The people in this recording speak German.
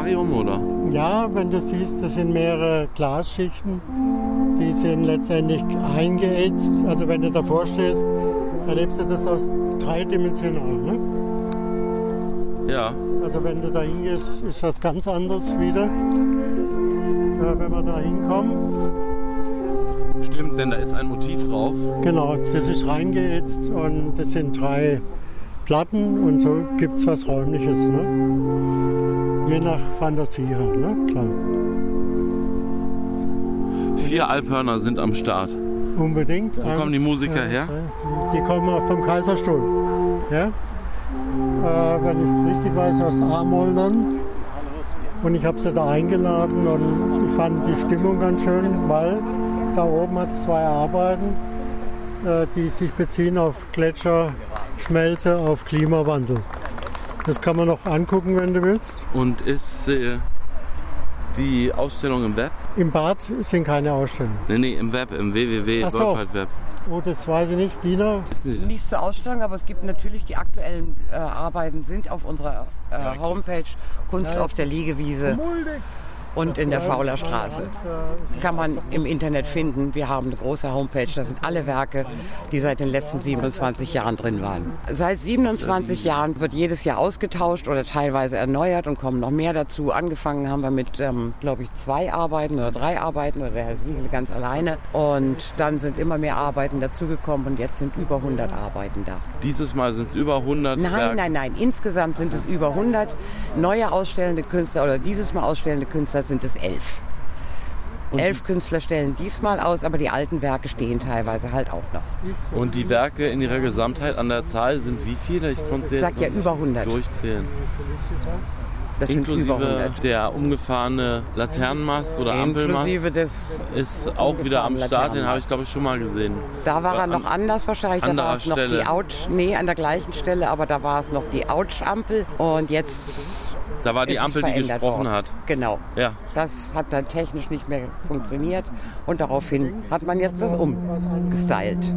Aquarium, oder? Ja, wenn du siehst, das sind mehrere Glasschichten, die sind letztendlich eingeätzt. Also wenn du davor stehst, erlebst du das aus dreidimensional, ne? Ja. Also wenn du da hingehst, ist was ganz anderes wieder, wenn wir da hinkommen. Stimmt, denn da ist ein Motiv drauf. Genau, das ist reingeätzt und das sind 3 Platten und so gibt es was Räumliches, ne? Je nach Fantasie halt, ne? Klar. 4 Alphörner sind am Start. Unbedingt. Wo kommen die Musiker her? Die kommen vom Kaiserstuhl. Ja? Wenn ich es richtig weiß, aus Amoldern. Und ich habe sie da eingeladen und ich fand die Stimmung ganz schön, weil da oben hat es 2 Arbeiten, die sich beziehen auf Gletscherschmelze, auf Klimawandel. Das kann man noch angucken, wenn du willst. Und ist die Ausstellung im Web? Im Bad sind keine Ausstellungen. Nee, im Web, im www. Ach so. World Wide Web. Oh, das weiß ich nicht, Dina. Nicht zur Ausstellung, aber es gibt natürlich die aktuellen Arbeiten sind auf unserer Homepage Kunst auf der Liegewiese und in der Faulerstraße. Kann man im Internet finden. Wir haben eine große Homepage, da sind alle Werke, die seit den letzten 27 Jahren drin waren. Seit 27 Jahren wird jedes Jahr ausgetauscht oder teilweise erneuert und kommen noch mehr dazu. Angefangen haben wir mit, glaube ich, 2 Arbeiten oder 3 Arbeiten oder der Herr Siegel ganz alleine. Und dann sind immer mehr Arbeiten dazugekommen und jetzt sind über 100 Arbeiten da. Dieses Mal sind es über 100 Werke? Nein. Insgesamt sind es über 100 neue ausstellende Künstler oder dieses Mal ausstellende Künstler sind es 11. 11 Künstler stellen diesmal aus, aber die alten Werke stehen teilweise halt auch noch. Und die Werke in ihrer Gesamtheit an der Zahl sind wie viele? Ich konnte sie jetzt sag ja über 100. Durchzählen. Das Inklusive sind über 100. Der umgefahrene Laternenmast oder Ampelmast ist auch wieder am Start. Den habe ich, glaube ich, schon mal gesehen. Da war er noch anders wahrscheinlich. Da war es noch Stelle. die an der gleichen Stelle, aber da war es noch die Ouch-Ampel. Und jetzt da war die Ampel, die gesprochen worden. hat. Genau. Ja. Das hat dann technisch nicht mehr funktioniert und daraufhin hat man jetzt das umgestylt.